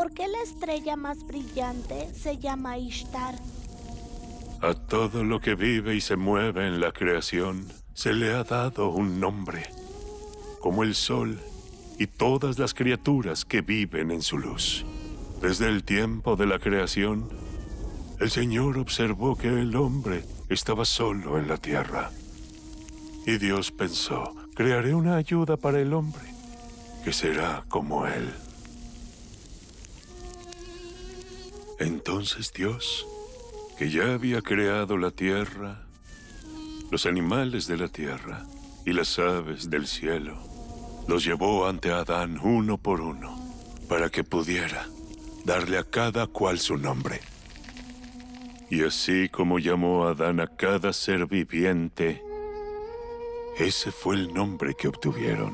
¿Por qué la estrella más brillante se llama Ishtar? A todo lo que vive y se mueve en la creación se le ha dado un nombre, como el sol y todas las criaturas que viven en su luz. Desde el tiempo de la creación, el Señor observó que el hombre estaba solo en la tierra. Y Dios pensó, crearé una ayuda para el hombre, que será como él. Entonces Dios, que ya había creado la tierra, los animales de la tierra y las aves del cielo, los llevó ante Adán uno por uno, para que pudiera darle a cada cual su nombre. Y así como llamó Adán a cada ser viviente, ese fue el nombre que obtuvieron.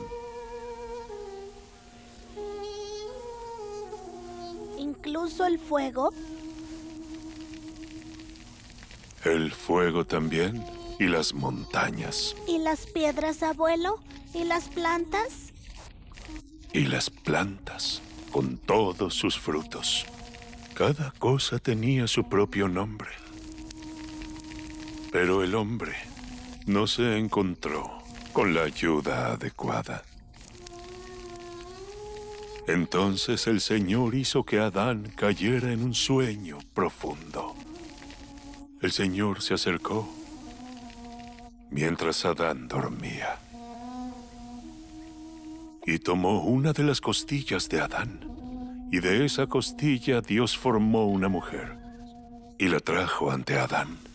¿Incluso el fuego? El fuego también y las montañas. ¿Y las piedras, abuelo? ¿Y las plantas? Y las plantas, con todos sus frutos. Cada cosa tenía su propio nombre. Pero el hombre no se encontró con la ayuda adecuada. Entonces el Señor hizo que Adán cayera en un sueño profundo. El Señor se acercó mientras Adán dormía y tomó una de las costillas de Adán, y de esa costilla Dios formó una mujer y la trajo ante Adán.